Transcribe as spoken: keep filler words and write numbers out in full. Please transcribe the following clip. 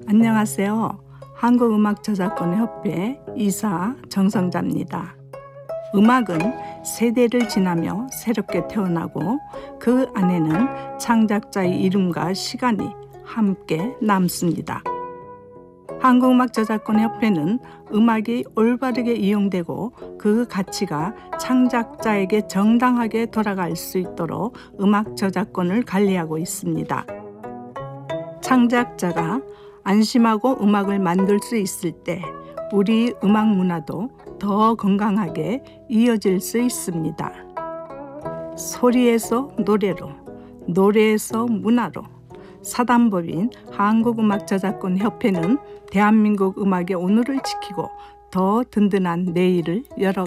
안녕하세요. 한국음악저작권협회 이사 정성자입니다. 음악은 세대를 지나며 새롭게 태어나고 그 안에는 창작자의 이름과 시간이 함께 남습니다. 한국음악저작권협회는 음악이 올바르게 이용되고 그 가치가 창작자에게 정당하게 돌아갈 수 있도록 음악 저작권을 관리하고 있습니다. 창작자가 안심하고 음악을 만들 수 있을 때 우리 음악 문화도 더 건강하게 이어질 수 있습니다. 소리에서 노래로, 노래에서 문화로 사단법인 한국음악저작권협회는 대한민국 음악의 오늘을 지키고 더 든든한 내일을 열어